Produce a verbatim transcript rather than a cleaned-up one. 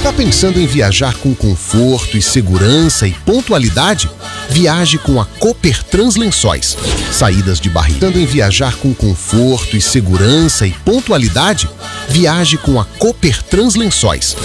Tá pensando em viajar com conforto e segurança e pontualidade? Viaje com a Copertrans Lençóis. Saídas de Barretos. Pensando em viajar com conforto e segurança e pontualidade? Viaje com a Copertrans Lençóis.